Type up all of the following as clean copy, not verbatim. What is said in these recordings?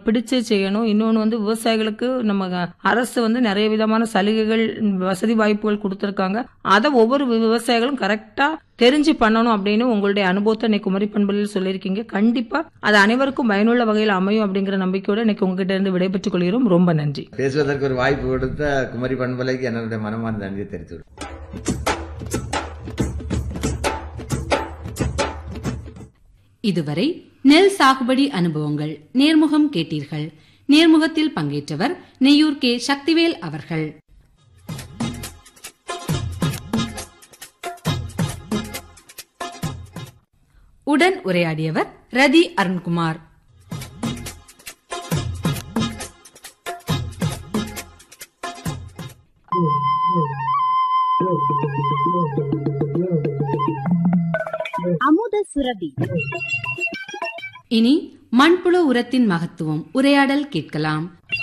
பிடிச்சே செய்யணும். இன்னொன்னு வந்து விவசாயிகளுக்கு நம்ம அரசு வந்து நிறைய விதமான சலுகைகள், வசதி வாய்ப்புகள் கொடுத்திருக்காங்க. அதை ஒவ்வொரு விவசாயிகளும் கரெக்டா தெரிஞ்சு பண்ணணும் அப்படின்னு உங்களுடைய அனுபவத்தை இன்னைக்கு குமரி பண்பலையில் சொல்லியிருக்கீங்க. கண்டிப்பா அது அனைவருக்கும் பயனுள்ள வகையில் அமையும் அப்படிங்கிற நம்பிக்கையோட இன்னைக்கு உங்ககிட்ட இருந்து விடைபெற்றுக் கொள்கிறோம். ரொம்ப நன்றி. பேசுவதற்கு ஒரு வாய்ப்பு கொடுத்த குமரி பண்பலைக்கு என்னுடைய மனமார்ந்த நன்றியை தெரிவித்து. இதுவரை நெல் சாகுபடி அனுபவங்கள் நேர்முகம் கேட்டீர்கள். நேர்முகத்தில் பங்கேற்றவர் நெய்யூர் கே. சக்திவேல் அவர்கள். உடன் உரையாடியவர் ரதி அருண்குமார். அமுத சுரபி. இனி மண்புழு உரத்தின் மகத்துவம் உரையாடல் கேட்கலாம்.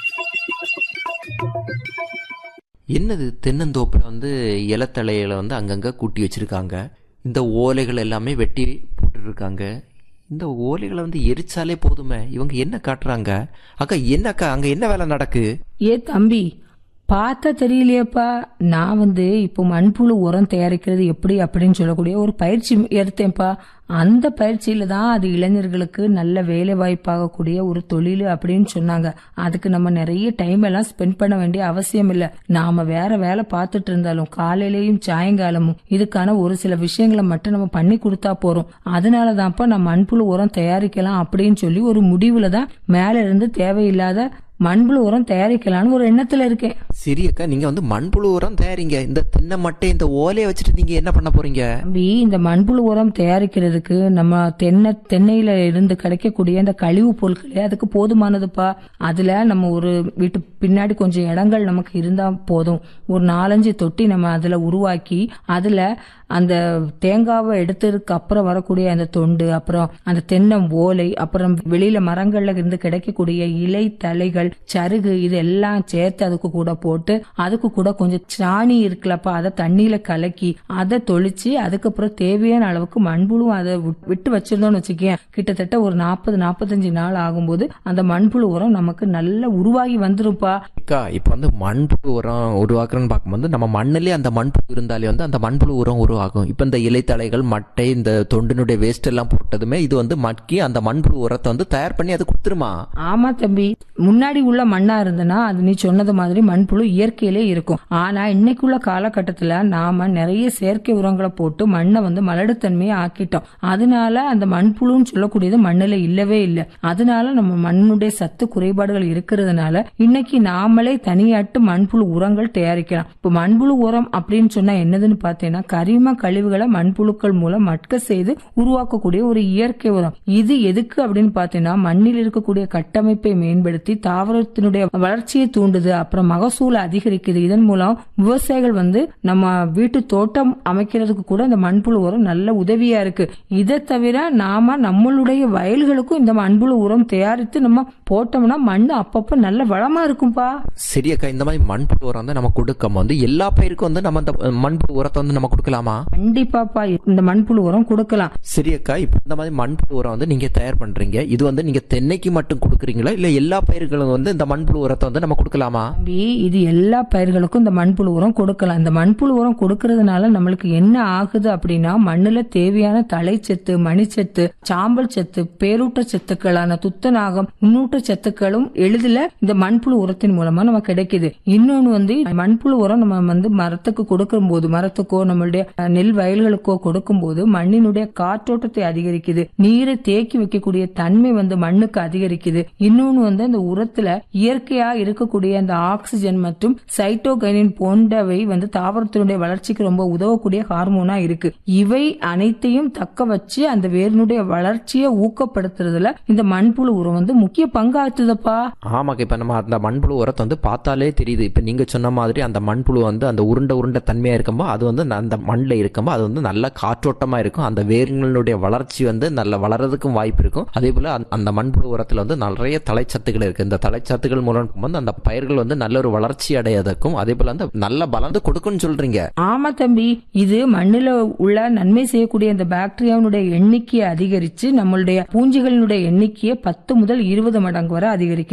என்னது தென்னந்தோப்புல இலத்தலைகளை அங்கங்க கூட்டி வச்சிருக்காங்க. இந்த ஓலைகள் எல்லாமே வெட்டி போட்டு இருக்காங்க. இந்த ஓலைகளை எரிச்சாலே போதுமே. இவங்க என்ன காட்டுறாங்க? அக்கா என்னக்கா அங்க என்ன வேலை நடக்கு? ஏ தம்பி, பார்த்தா தெரியலையப்பா. நான் இப்போ மண்புழு உரம் தயாரிக்கிறது எப்படி அப்படின்னு சொல்லக்கூடிய ஒரு பயிற்சி எடுத்தேன்ப்பா. அந்த பயிற்சியில தான் அது இளைஞர்களுக்கு நல்ல வேலை வாய்ப்பாகக்கூடிய ஒரு தொழில் அப்படின்னு சொன்னாங்க. அதுக்கு நம்ம நிறைய டைம் எல்லாம் ஸ்பெண்ட் பண்ண வேண்டிய அவசியம் இல்ல. நாம வேற வேலை பார்த்துட்டு இருந்தாலும் காலையிலயும் சாயங்காலமும் இதுக்கான ஒரு சில விஷயங்களை மட்டும் நம்ம பண்ணி கொடுத்தா போறோம். அதனாலதான்ப்பா நான் மண்புழு உரம் தயாரிக்கலாம் அப்படின்னு சொல்லி ஒரு முடிவுல தான் மேல இருந்து தேவையில்லாத மண்புழு உரம் தயாரிக்கலாம்னு ஒரு எண்ணத்துல இருக்கேன். சரி அக்கா, நீங்க மண்புழு உரம் தயாரிங்க. இந்த தென்னை மட்டை இந்த ஓலையை வச்சுட்டு நீங்க என்ன பண்ண போறீங்க? இந்த மண்புழு உரம் தயாரிக்கிறதுக்கு நம்ம தென்னையில இருந்து கிடைக்கக்கூடிய இந்த கழிவு பொருட்களே அதுக்கு போதுமானதுப்பா. அதுல நம்ம ஒரு வீட்டு பின்னாடி கொஞ்சம் இடங்கள் நமக்கு இருந்தா போதும். ஒரு 4-5 தொட்டி நம்ம அதுல உருவாக்கி அதுல அந்த தேங்காவை எடுத்ததுக்கு அப்புறம் வரக்கூடிய அந்த தொண்டு, அப்புறம் அந்த தென்னை ஓலை, அப்புறம் வெளியில மரங்கள்ல இருந்து கிடைக்கக்கூடிய இலை தலைகள், சருகு, இது எல்லாம் சேர்த்து அதுக்கு கூட போட்டு அதுக்கு கூட கொஞ்சம் சாணி இருக்குல்லப்பா, அதை தண்ணியில கலக்கி அதை தொளிச்சு அதுக்கப்புறம் தேவையான அளவுக்கு மண்புழு அதை விட்டு வச்சிருந்தோம்னு வச்சுக்கேன். கிட்டத்தட்ட ஒரு 40-45 நாள் ஆகும்போது அந்த மண்புழு உரம் நமக்கு நல்லா உருவாகி வந்துருப்பா. இப்ப மண்புழு உரம் உருவாக்குறன்னு பார்க்கும்போது நம்ம மண்ணிலே அந்த மண்புழு இருந்தாலே அந்த மண்புழு உரம் உருவாகும். இப்ப இந்த இலைத்தலைகள், மட்டை, இந்த தொண்டினுடைய வேஸ்ட் எல்லாம் போட்டதுமே இது மக்கி அந்த மண்புழு உரத்தை தயார் பண்ணி அது கொடுத்துருமா? ஆமா தம்பி, முன்னாடி உள்ள மண்ணா இருந்தனா அது நீ சொன்னது மாதிரி மண்புழு இயற்கையிலே இருக்கும். ஆனா இன்னைக்குள்ள காலகட்டத்துல நாம நிறைய செயற்கை உரங்களை போட்டு மண்ணை மலடுத்தன்மையை ஆக்கிட்டோம். அதனால அந்த மண்புழுன்னு சொல்லக்கூடியது மண்ணில இல்லவே இல்லை. அதனால நம்ம மண்ணுடைய சத்து குறைபாடுகள் இருக்கிறதுனால இன்னைக்கு நாமளே தனியாட்டு மண்புழு உரங்கள் தயாரிக்கலாம். இப்ப மண்புழு உரம் அப்படின்னு சொன்னா என்னதுன்னு பாத்தீங்கன்னா கரிம கழிவுகளை மண்புழுக்கள் மூலம் மட்க செய்து உருவாக்கக்கூடிய ஒரு இயற்கை உரம். இது எதுக்கு அப்படின்னு பாத்தீங்கன்னா மண்ணில் இருக்கக்கூடிய கட்டமைப்பை மேம்படுத்தி தாவரத்தினுடைய வளர்ச்சியை தூண்டுது, அப்புறம் மகசூலை அதிகரிக்குது. இதன் மூலம் விவசாயிகள் நம்ம வீட்டு தோட்டம் அமைக்கிறதுக்கு கூட இந்த மண்புழு உரம் நல்ல உதவியா இருக்கு. இதை தவிர நாம நம்மளுடைய வயல்களுக்கும் இந்த மண்புழு உரம் தயாரித்து நம்ம போட்டோம்னா மண் அப்பப்ப நல்ல வளமா இருக்கும்பா. சரி அக்கா, இந்த மாதிரி மண்புழு உரம் நம்ம கொடுக்காம எல்லா பயிருக்கும் நம்ம இந்த மண்புழு உரத்தை நம்ம கொடுக்கலாமா? கண்டிப்பாப்பா, இந்த மண்புழு உரம் கொடுக்கலாம். சரி அக்கா, இப்ப இந்த மாதிரி மண்புழு உரம் நீங்க தயார் பண்றீங்க. இது நீங்க தென்னைக்கு மட்டும் கொடுக்குறீங்களா இல்ல எல்லா பயிர்களும் இந்த மண்புழு உரத்தை நம்ம கொடுக்கலாமா? இது எல்லா பயிர்களுக்கும் இந்த மண்புழு உரம் கொடுக்கலாம். இந்த மண்புழு உரம் கொடுக்கறதுனால நம்மளுக்கு என்ன ஆகுது அப்படின்னா மண்ணுல தேவையான தலைச்சத்து, மணிச்சத்து, சாம்பல் சத்து, பேரூட்ட சத்துக்களான துத்தநாகம், நுண்ணூட்ட சத்துக்களும் எளிதில் இந்த மண்புழு உரத்தின் மூலமா நமக்கு கிடைக்குது. இன்னொன்னு மண்புழு உரம் நம்ம மரத்துக்கு கொடுக்கும் போது, மரத்துக்கோ நம்மளுடைய நெல் வயல்களுக்கோ கொடுக்கும் போது மண்ணினுடைய காற்றோட்டத்தை அதிகரிக்குது, நீரை தேக்கி வைக்கக்கூடிய தன்மை மண்ணுக்கு அதிகரிக்குது. இன்னொன்னு அந்த உரத்துல இயற்கையா இருக்கக்கூடிய அந்த ஆக்சிஜன் மற்றும் சைட்டோகைனின் போன்றவை தாவரத்தினுடைய வளர்ச்சிக்கு ரொம்ப உதவக்கூடிய ஹார்மோனா இருக்கு. இவை அனைத்தையும் தக்க வச்சு அந்த வேரினுடைய வளர்ச்சியை ஊக்கப்படுத்துறதுல இந்த மண்புழு உரம் முக்கிய பங்காற்றுதப்பா. ஆமாக்கா, இப்ப நம்ம அந்த மண்புழு உரத்தை பார்த்தாலே தெரியுது. இப்ப நீங்க சொன்ன மாதிரி அந்த மண்புழு அந்த உருண்டை தன்மையா இருக்கும்போது அது அந்த மண்ணில் இருக்கும்போது அது நல்ல காற்றோட்டமா இருக்கும். அந்த வேர்களுடைய வளர்ச்சி நல்ல வளர்றதுக்கும் வாய்ப்பு இருக்கும். அதே போல அந்த மண்புழு உரத்துல நிறைய தலைச்சத்துக்கள் இருக்கு. இந்த தலைச்சத்துக்கள் மூலம் அந்த பயிர்கள் நல்ல ஒரு வளர்ச்சி அடையதற்கும் அதே போல நல்ல பலந்து கொடுக்கும்னு சொல்றீங்க. ஆமா தம்பி, இது மண்ணில உள்ள நன்மை செய்யக்கூடிய இந்த பாக்டீரியாவுடைய எண்ணிக்கையை அதிகரிச்சு நம்மளுடைய பூஞ்சிகளினுடைய எண்ணிக்கையை 10 முதல் 20 மடங்கு வரை அதிகரிக்கும்.